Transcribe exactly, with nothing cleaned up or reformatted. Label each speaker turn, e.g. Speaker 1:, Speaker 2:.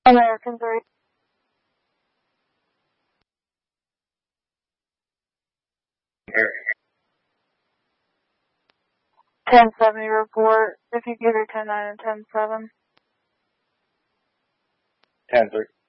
Speaker 1: American three. ten seventy report. If you give her ten nine and ten seven.
Speaker 2: ten three.